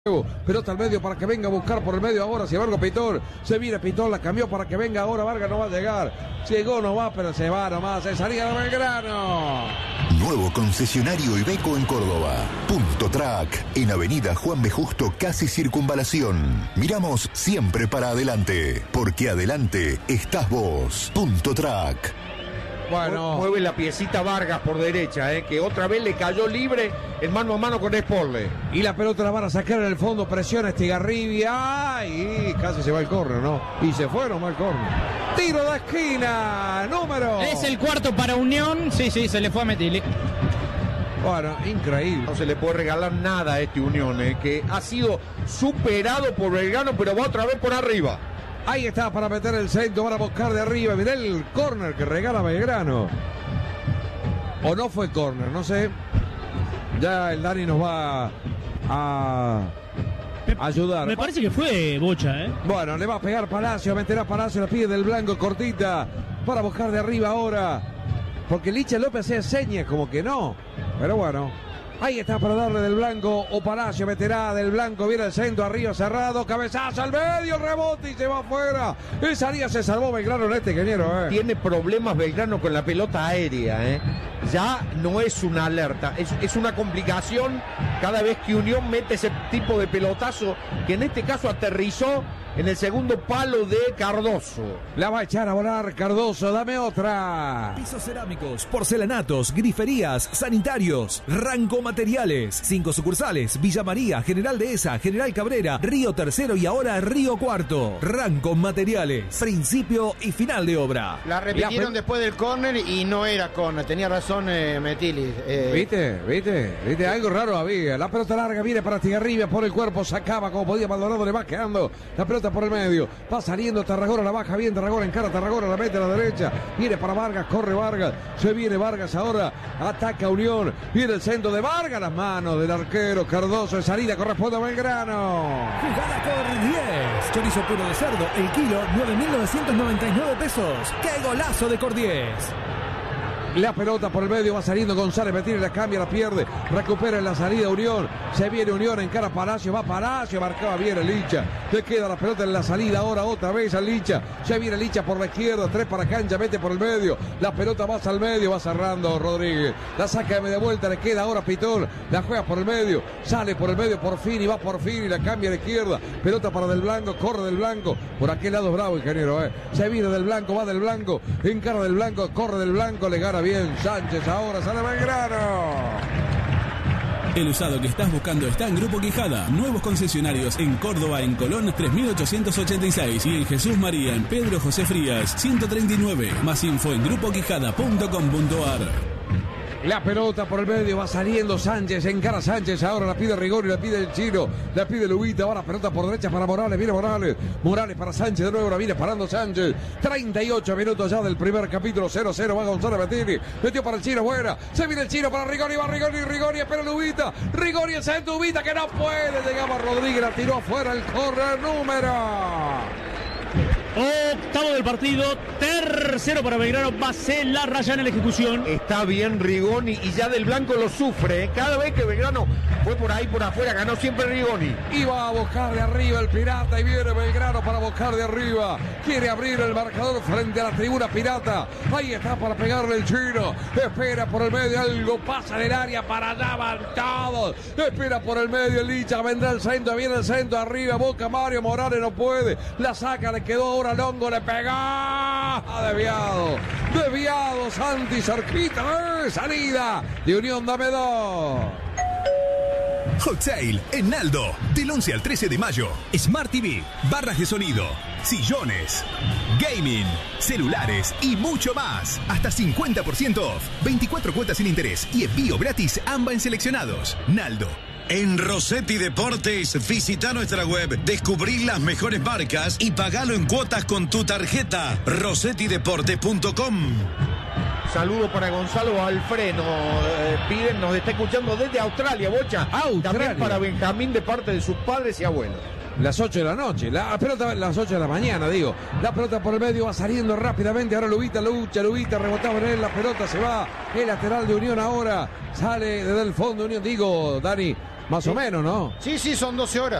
Pelota al medio para que venga a buscar por el medio ahora. Sin embargo, Pitón, se viene Pitón, la cambió para que venga ahora. Vargas no va a llegar. Llegó, no va, pero se va nomás. Es salida de Belgrano. Nuevo concesionario Iveco en Córdoba. Punto Track, en Avenida Juan B. Justo, casi Circunvalación. Miramos siempre para adelante, porque adelante estás vos. Punto Track. Bueno, mueve la piecita Vargas por derecha, que otra vez le cayó libre en mano a mano con Sporle. Y la pelota la van a sacar en el fondo, presiona Estigarribia. Y casi se va el córner, ¿no? Y se fue nomás el córner. Tiro de esquina, número. Es el cuarto para Unión. Sí, se le fue a Metilli. Bueno, increíble. No se le puede regalar nada a este Unión, que ha sido superado por Belgrano, pero va otra vez por arriba. Ahí está para meter el centro, van a buscar de arriba. Mirá el córner que regala Belgrano. O no fue córner, no sé. Ya el Dani nos va a ayudar. Me parece que fue Bocha, Bueno, le va a pegar Palacio, meterá Palacio, la pide del blanco cortita. Para buscar de arriba ahora. Porque Licha López hace señas como que no. Pero bueno. Ahí está para darle del blanco, o Palacio meterá del blanco, viene el centro, arriba cerrado, cabezazo al medio, rebote y se va afuera. Esa área se salvó Belgrano en este, ingeniero. Tiene problemas Belgrano con la pelota aérea, Ya no es una alerta, es una complicación cada vez que Unión mete ese tipo de pelotazo, que en este caso aterrizó en el segundo palo de Cardoso. La va a echar a volar Cardoso, dame otra. Pisos cerámicos, porcelanatos, griferías, sanitarios, Ranco Materiales. 5 sucursales: Villa María, General Dehesa, General Cabrera, Río Tercero y ahora Río Cuarto. Ranco Materiales, principio y final de obra. La repitieron después del córner y no era córner, tenía razón Metilli. ¿Viste? Algo raro había. La pelota larga viene para Estigarribia, por el cuerpo, sacaba como podía, Maldonado le va quedando. La pelota por el medio, va saliendo Tarragona, la baja bien Tarragona, encara Tarragona, la mete a la derecha, viene para Vargas, corre Vargas, se viene Vargas ahora, ataca Unión, viene el centro de Vargas, las manos del arquero Cardoso, de salida corresponde a Belgrano. Jugada con 10, chorizo puro de cerdo, el kilo 9.999 pesos. ¡Qué golazo de Cordiez! La pelota por el medio, va saliendo González, Metilli la cambia, la pierde, recupera en la salida Unión, se viene Unión, encara Palacio, va Palacio, marcaba bien el Licha, le queda la pelota en la salida, ahora otra vez al Licha, se viene Licha por la izquierda, 3 para cancha, mete por el medio, la pelota va al medio, va cerrando Rodríguez, la saca de media vuelta, le queda ahora Pitón, la juega por el medio, sale por el medio por fin y va por fin y la cambia a la izquierda, pelota para Del Blanco, corre Del Blanco, por aquel lado bravo ingeniero, se viene Del Blanco, va Del Blanco, encara Del Blanco, corre Del Blanco, le gana bien Sánchez, ahora sale Belgrano. El usado que estás buscando está en Grupo Quijada. Nuevos concesionarios en Córdoba, en Colón 3886 y en Jesús María, en Pedro José Frías 139. Más info en grupoquijada.com.ar. La pelota por el medio, va saliendo Sánchez, encara Sánchez, ahora la pide Rigoni, la pide el Chino, la pide Lubita, ahora pelota por derecha para Morales, viene Morales para Sánchez, de nuevo la viene parando Sánchez, 38 minutos ya del primer capítulo, 0-0, va Gonzalo Metilli, metió para el Chino, buena, se viene el Chino para Rigoni, va Rigoni, espera Lubita, Rigoni el centro, Lubita que no puede, llegaba Rodríguez, la tiró afuera, el córner número... Octavo del partido, tercero para Belgrano, va a ser la raya en la ejecución. Está bien Rigoni y ya Del Blanco lo sufre. Cada vez que Belgrano fue por ahí, por afuera, ganó siempre Rigoni. Y va a buscar de arriba el Pirata y viene Belgrano para buscar de arriba. Quiere abrir el marcador frente a la tribuna Pirata. Ahí está para pegarle el Chino. Espera por el medio, algo pasa en el área, para allá van todos. Espera por el medio el Licha, vendrá el centro, viene el centro, arriba, Boca Mario Morales no puede. La saca, le quedó ahora Longo, le pega. Desviado Santi, cerquita, salida de Unión, dame 2. Hot Sale en Naldo, del 11 al 13 de mayo. Smart TV, barras de sonido, sillones, gaming, celulares y mucho más. Hasta 50% off, 24 cuotas sin interés y envío gratis AMBA en seleccionados. Naldo. En Rossetti Deportes, visita nuestra web, descubrí las mejores marcas y pagalo en cuotas con tu tarjeta. RossettiDeportes.com. Saludo para Gonzalo Alfredo. Piden, nos está escuchando desde Australia, Bocha. También para Benjamín de parte de sus padres y abuelos. Las 8 de la noche, la pelota las 8 de la mañana, digo. La pelota por el medio va saliendo rápidamente. Ahora Lubita, Lubita rebotaba en él. La pelota se va. El lateral de Unión ahora sale desde el fondo Unión. Digo, Dani, Más o menos, ¿no? Sí, son 12 horas.